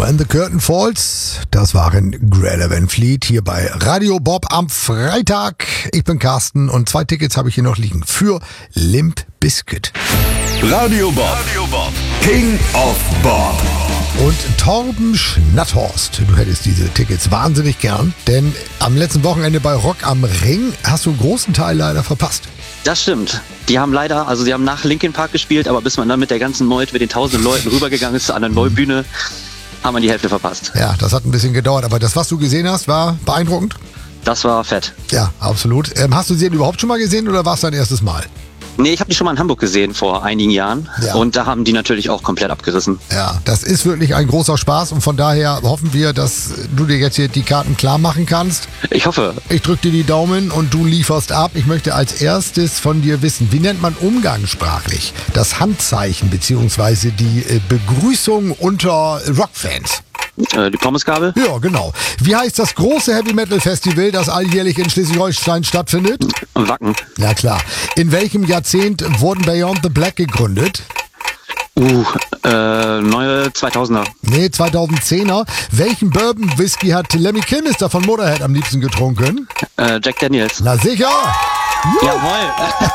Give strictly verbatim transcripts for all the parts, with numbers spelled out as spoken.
When the Curtain Falls, das waren Greta Van Fleet hier bei Radio Bob am Freitag. Ich bin Carsten und zwei Tickets habe ich hier noch liegen für Limp Bizkit. Radio Bob, Radio Bob. King of Bob. Und Torben Schnatthorst, du hättest diese Tickets wahnsinnig gern, denn am letzten Wochenende bei Rock am Ring hast du einen großen Teil leider verpasst. Das stimmt. Die haben leider, also die haben nach Linkin Park gespielt, aber bis man dann mit der ganzen Meute, mit den tausenden Leuten rübergegangen ist zu einer Neubühne, haben wir die Hälfte verpasst. Ja, das hat ein bisschen gedauert, aber das, was du gesehen hast, war beeindruckend? Das war fett. Ja, absolut. Ähm, hast du sie denn überhaupt schon mal gesehen oder war es dein erstes Mal? Nee, ich habe die schon mal in Hamburg gesehen vor einigen Jahren Ja. und da haben die natürlich auch komplett abgerissen. Ja, das ist wirklich ein großer Spaß und von daher hoffen wir, dass du dir jetzt hier die Karten klar machen kannst. Ich hoffe. Ich drücke dir die Daumen und du lieferst ab. Ich möchte als erstes von dir wissen, wie nennt man umgangssprachlich das Handzeichen bzw. die äh, Begrüßung unter Rockfans? Äh, die Pommesgabel? Ja, genau. Wie heißt das große Heavy Metal Festival, das alljährlich in Schleswig-Holstein stattfindet? Wacken. Ja klar. In welchem Jahrzehnt wurden Beyond the Black gegründet? Uh, äh, neue zweitausender. Nee, zweitausendzehner. Welchen Bourbon-Whisky hat Lemmy Kilmister von Motorhead am liebsten getrunken? Äh, Jack Daniels. Na sicher! Jawohl.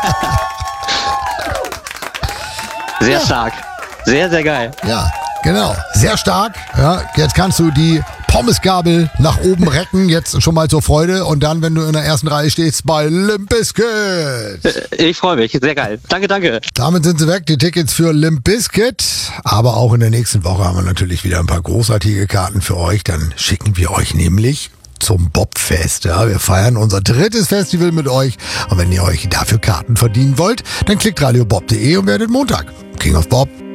Sehr Ja. stark. Sehr, sehr geil. Ja, genau. Sehr stark. Ja, jetzt kannst du die Pommesgabel nach oben recken, jetzt schon mal zur Freude. Und dann, wenn du in der ersten Reihe stehst, bei Limp Bizkit. Ich freue mich. Sehr geil. Danke, danke. Damit sind sie weg, die Tickets für Limp Bizkit. Aber auch in der nächsten Woche haben wir natürlich wieder ein paar großartige Karten für euch. Dann schicken wir euch nämlich zum Bobfest. Ja, wir feiern unser drittes Festival mit euch. Und wenn ihr euch dafür Karten verdienen wollt, dann klickt radiobob punkt de und werdet Montag King of Bob.